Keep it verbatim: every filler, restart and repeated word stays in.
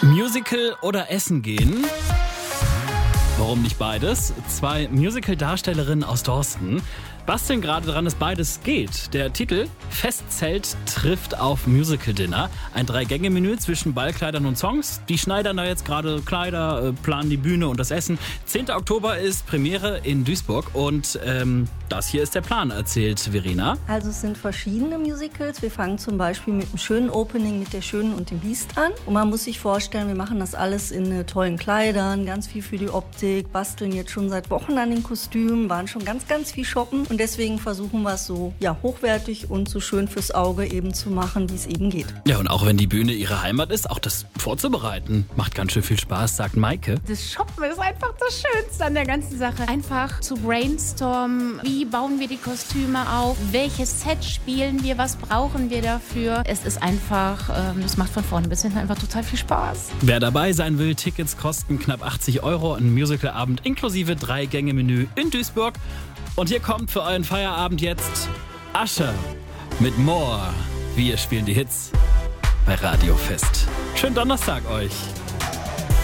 Musical oder Essen gehen? Warum nicht beides? Zwei Musical-Darstellerinnen aus Dorsten basteln gerade dran, dass beides geht. Der Titel Festzelt trifft auf Musical-Dinner. Ein Drei-Gänge-Menü zwischen Ballkleidern und Songs. Die schneidern da jetzt gerade Kleider, planen die Bühne und das Essen. zehnter Oktober ist Premiere in Duisburg und ähm, das hier ist der Plan, erzählt Verena. Also es sind verschiedene Musicals. Wir fangen zum Beispiel mit einem schönen Opening mit Der Schönen und dem Biest an. Und man muss sich vorstellen, wir machen das alles in äh, tollen Kleidern, ganz viel für die Optik, basteln jetzt schon seit Wochen an den Kostümen, waren schon ganz, ganz viel shoppen. Und deswegen versuchen wir es so ja, hochwertig und so schön fürs Auge eben zu machen, wie es eben geht. Ja, und auch wenn die Bühne ihre Heimat ist, auch das vorzubereiten macht ganz schön viel Spaß, sagt Maike. Das Shoppen ist einfach das Schönste an der ganzen Sache. Einfach zu brainstormen, wie bauen wir die Kostüme auf, welches Set spielen wir, was brauchen wir dafür. Es ist einfach, ähm, das macht von vorne bis hinten einfach total viel Spaß. Wer dabei sein will, Tickets kosten knapp achtzig Euro, ein Musicalabend inklusive Drei-Gänge-Menü in Duisburg. Und hier kommt für euren Feierabend jetzt Usher mit More. Wir spielen die Hits bei Radio Fest. Schönen Donnerstag euch.